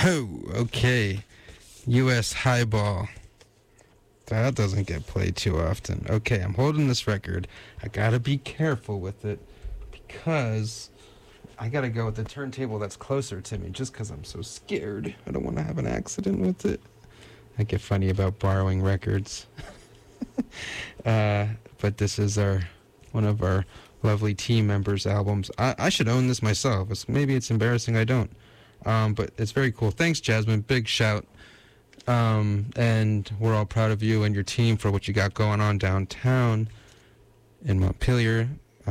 Oh, okay. U.S. Highball. That doesn't get played too often. Okay, I'm holding this record. I gotta be careful with it because I gotta go with the turntable that's closer to me just because I'm so scared. I don't want to have an accident with it. I get funny about borrowing records. But this is one of our lovely team members' albums. I should own this myself. Maybe it's embarrassing I don't. But it's very cool. Thanks, Jasmine. Big shout. And we're all proud of you and your team for what you got going on downtown in Montpelier.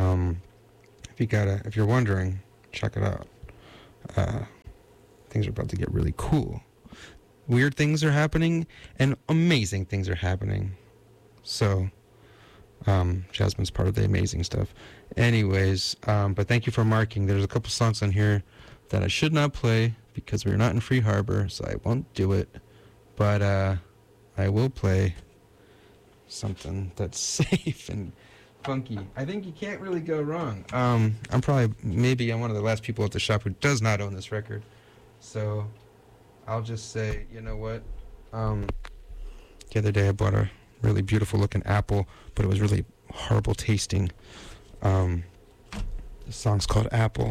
If you're wondering, check it out. Things are about to get really cool. Weird things are happening and amazing things are happening. So, Jasmine's part of the amazing stuff. Anyways, but thank you for marking. There's a couple songs on here that I should not play because we're not in Free Harbor, so I won't do it. But I will play something that's safe and funky. I think you can't really go wrong. I'm one of the last people at the shop who does not own this record. So I'll just say, you know what? The other day I bought a really beautiful looking apple, but it was really horrible tasting. The song's called Apple.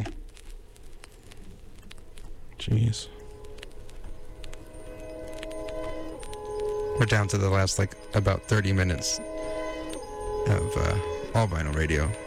Jeez. We're down to the last, about 30 minutes of All Vinyl Radio.